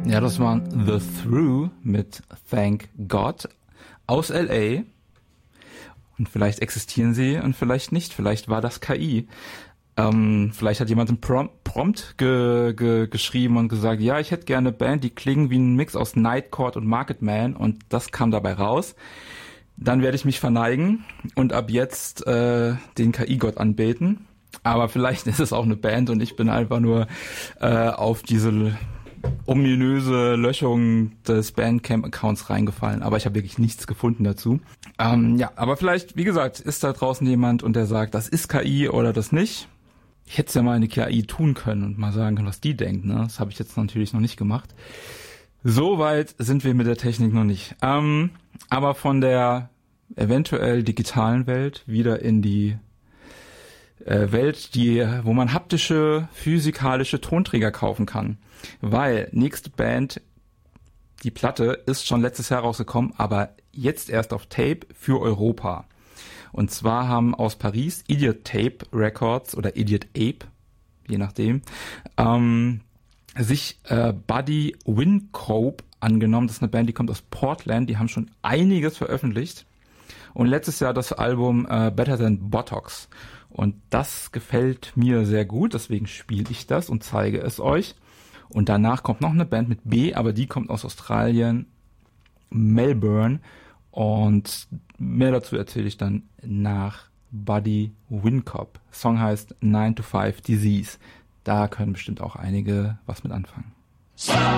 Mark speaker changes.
Speaker 1: Ja, das waren The Through mit Thank God aus L.A. Und vielleicht existieren sie und vielleicht nicht. Vielleicht war das KI. Vielleicht hat jemand einen Prompt geschrieben und gesagt, ja, ich hätte gerne eine Band, die klingen wie ein Mix aus Night Court und Market Man, und das kam dabei raus. Dann werde ich mich verneigen und ab jetzt den KI-Gott anbeten. Aber vielleicht ist es auch eine Band und ich bin einfach nur auf diese ominöse Löschung des Bandcamp-Accounts reingefallen. Aber ich habe wirklich nichts gefunden dazu. Ja, aber vielleicht, wie gesagt, ist da draußen jemand und der sagt, das ist KI oder das nicht. Ich hätte es ja mal in die KI tun können und mal sagen können, was die denkt. Ne? Das habe ich jetzt natürlich noch nicht gemacht. So weit sind wir mit der Technik noch nicht. Aber von der eventuell digitalen Welt wieder in die Welt, wo man haptische, physikalische Tonträger kaufen kann. Weil nächste Band, die Platte, ist schon letztes Jahr rausgekommen, aber jetzt erst auf Tape für Europa. Und zwar haben aus Paris Idiot Tape Records oder Idiot Ape, je nachdem, sich Buddy Wincope angenommen. Das ist eine Band, die kommt aus Portland. Die haben schon einiges veröffentlicht. Und letztes Jahr das Album Better Than Botox. Und das gefällt mir sehr gut. Deswegen spiele ich das und zeige es euch. Und danach kommt noch eine Band mit B, aber die kommt aus Australien, Melbourne. Und mehr dazu erzähle ich dann nach Buddy Wincope. Song heißt 9 to 5 Disease. Da können bestimmt auch einige was mit anfangen.